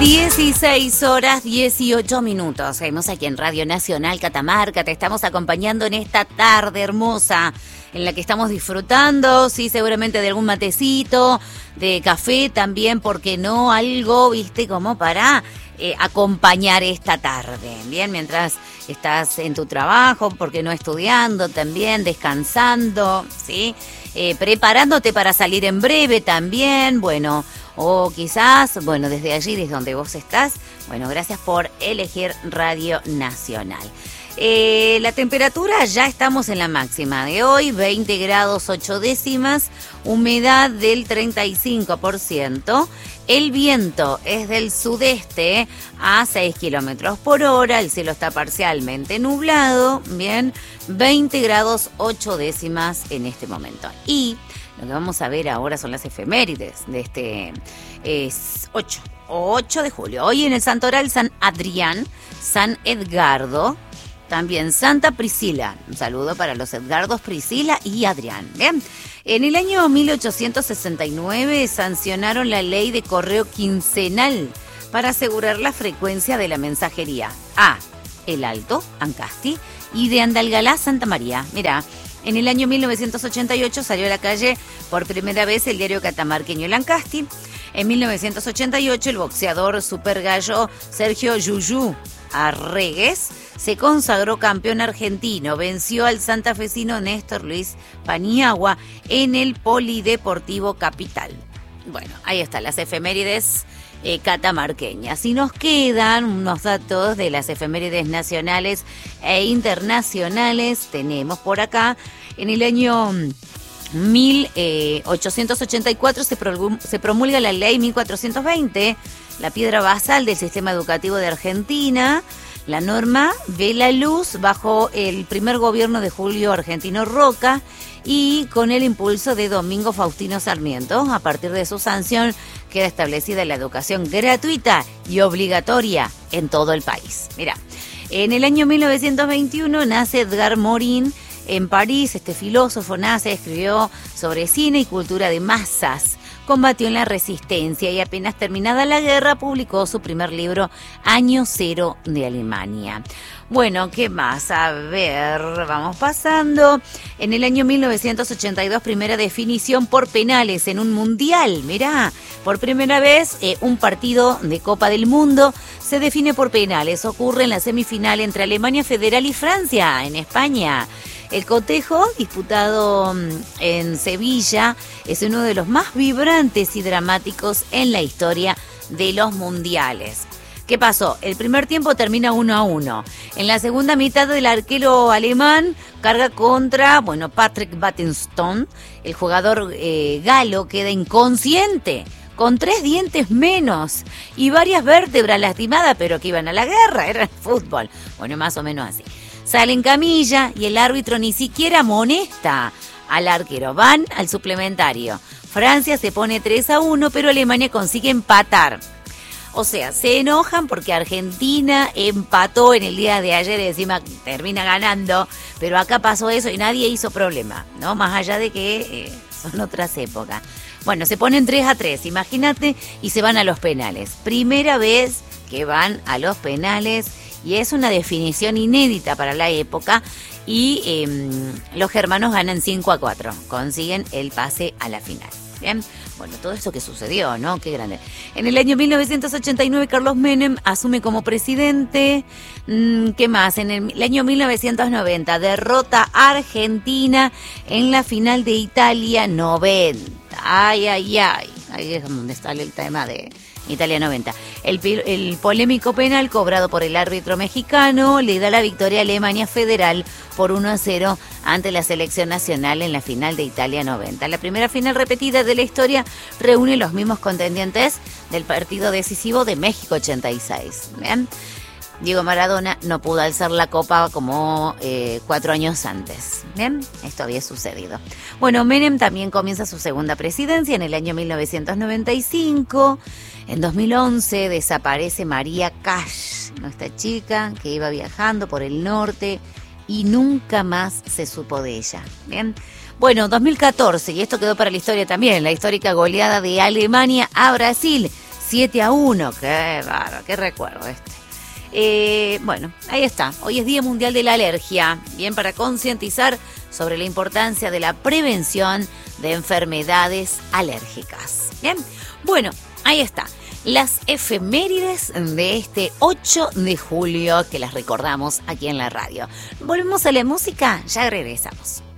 16 horas 18 minutos. Seguimos aquí en Radio Nacional Catamarca. Te estamos acompañando en esta tarde hermosa en la que estamos disfrutando, sí, seguramente de algún matecito, de café también, ¿por qué no? Algo, viste, como para acompañar esta tarde. Bien, mientras estás en tu trabajo, ¿por qué no? Estudiando también, descansando, ¿sí? Preparándote para salir en breve también, bueno, o quizás, bueno, desde allí, desde donde vos estás, bueno, gracias por elegir Radio Nacional. La temperatura, ya estamos en la máxima de hoy, 20 grados 8 décimas, humedad del 35%, el viento es del sudeste a 6 kilómetros por hora, el cielo está parcialmente nublado, bien, 20 grados 8 décimas en este momento. Y lo que vamos a ver ahora son las efemérides de este 8 de julio. Hoy en el Santoral San Adrián, San Edgardo, también Santa Priscila. Un saludo para los Edgardos, Priscila y Adrián. Bien. En el año 1869 sancionaron la ley de correo quincenal para asegurar la frecuencia de la mensajería a El Alto, Ancasti, y de Andalgalá, Santa María. Mirá, en el año 1988 salió a la calle por primera vez el diario catamarqueño El Ancasti. En 1988 el boxeador super gallo Sergio Yuyu Arregues se consagró campeón argentino, venció al santafesino Néstor Luis Paniagua en el Polideportivo Capital. Bueno, ahí están las efemérides catamarqueñas. Y nos quedan unos datos de las efemérides nacionales e internacionales. Tenemos por acá, en el año 1884 se promulga la ley 1420, la piedra basal del sistema educativo de Argentina. La norma ve la luz bajo el primer gobierno de Julio Argentino Roca y con el impulso de Domingo Faustino Sarmiento. A partir de su sanción queda establecida la educación gratuita y obligatoria en todo el país. Mira, en el año 1921 nace Edgar Morin en París. Este filósofo escribió sobre cine y cultura de masas. Combatió en la resistencia y apenas terminada la guerra publicó su primer libro, Año Cero de Alemania. Bueno, ¿qué más? A ver, vamos pasando. En el año 1982, primera definición por penales en un mundial. Mirá, por primera vez un partido de Copa del Mundo se define por penales. Ocurre en la semifinal entre Alemania Federal y Francia, en España. El cotejo, disputado en Sevilla, es uno de los más vibrantes y dramáticos en la historia de los mundiales. ¿Qué pasó? El primer tiempo termina 1-1. En la segunda mitad, el arquero alemán carga contra, Patrick Battenstone. El jugador galo queda inconsciente, con 3 dientes menos y varias vértebras lastimadas, pero que iban a la guerra, era el fútbol. Bueno, más o menos así. Sale en camilla y el árbitro ni siquiera amonesta al arquero. Van al suplementario. Francia se pone 3-1, pero Alemania consigue empatar. O sea, se enojan porque Argentina empató en el día de ayer y encima termina ganando, pero acá pasó eso y nadie hizo problema, ¿no? Más allá de que son otras épocas. Bueno, se ponen 3-3, imagínate, y se van a los penales. Primera vez que van a los penales. Y es una definición inédita para la época y los germanos ganan 5-4, consiguen el pase a la final. Bien, bueno, todo esto que sucedió, ¿no? Qué grande. En el año 1989 Carlos Menem asume como presidente. ¿Qué más? En el año 1990 derrota a Argentina en la final de Italia 90. Ay. Ahí es donde sale el tema de Italia 90. El polémico penal cobrado por el árbitro mexicano le da la victoria a Alemania Federal por 1-0 ante la selección nacional en la final de Italia 90. La primera final repetida de la historia reúne los mismos contendientes del partido decisivo de México 86. ¿Bien? Diego Maradona no pudo alzar la copa como 4 años antes. Bien, esto había sucedido. Bueno, Menem también comienza su segunda presidencia en el año 1995. En 2011 desaparece María Cash, nuestra chica que iba viajando por el norte y nunca más se supo de ella. Bien. Bueno, 2014, y esto quedó para la historia también, la histórica goleada de Alemania a Brasil. 7-1. Qué bárbaro, qué recuerdo Bueno, ahí está. Hoy es Día Mundial de la Alergia. Bien, para concientizar sobre la importancia de la prevención de enfermedades alérgicas. Bien, bueno, ahí está. Las efemérides de este 8 de julio que las recordamos aquí en la radio. Volvemos a la música, ya regresamos.